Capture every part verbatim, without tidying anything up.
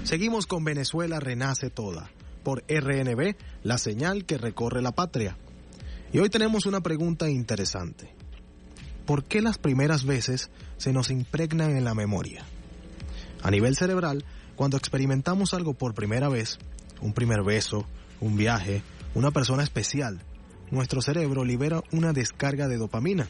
Seguimos con Venezuela Renace Toda, por R N B, la señal que recorre la patria. Y hoy tenemos una pregunta interesante. ¿Por qué las primeras veces se nos impregnan en la memoria? A nivel cerebral, cuando experimentamos algo por primera vez, un primer beso, un viaje, una persona especial, nuestro cerebro libera una descarga de dopamina.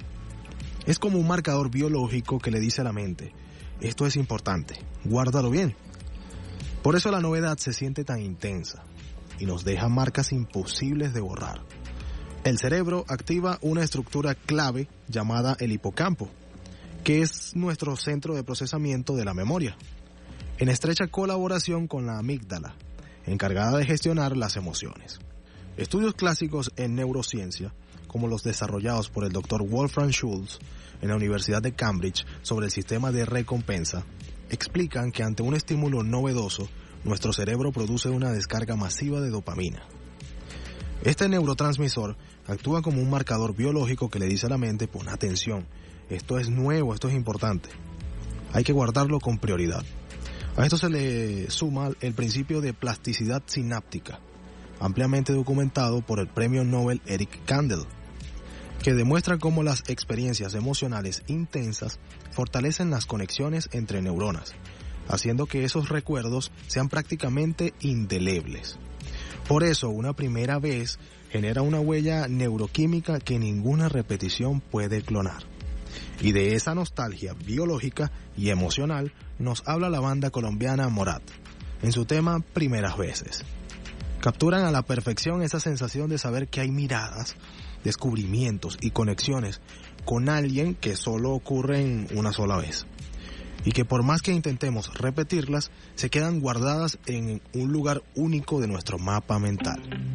Es como un marcador biológico que le dice a la mente, esto es importante, guárdalo bien. Por eso la novedad se siente tan intensa y nos deja marcas imposibles de borrar. El cerebro activa una estructura clave llamada el hipocampo, que es nuestro centro de procesamiento de la memoria, en estrecha colaboración con la amígdala, encargada de gestionar las emociones. Estudios clásicos en neurociencia, como los desarrollados por el doctor Wolfram Schultz en la Universidad de Cambridge sobre el sistema de recompensa, explican que ante un estímulo novedoso, nuestro cerebro produce una descarga masiva de dopamina. Este neurotransmisor actúa como un marcador biológico que le dice a la mente, pon atención, esto es nuevo, esto es importante. Hay que guardarlo con prioridad. A esto se le suma el principio de plasticidad sináptica, ampliamente documentado por el premio Nobel Eric Kandel, que demuestra cómo las experiencias emocionales intensas fortalecen las conexiones entre neuronas, haciendo que esos recuerdos sean prácticamente indelebles. Por eso, una primera vez genera una huella neuroquímica que ninguna repetición puede clonar. Y de esa nostalgia biológica y emocional nos habla la banda colombiana Morat, en su tema Primeras Veces. Capturan a la perfección esa sensación de saber que hay miradas, descubrimientos y conexiones con alguien que solo ocurren una sola vez. Y que por más que intentemos repetirlas, se quedan guardadas en un lugar único de nuestro mapa mental.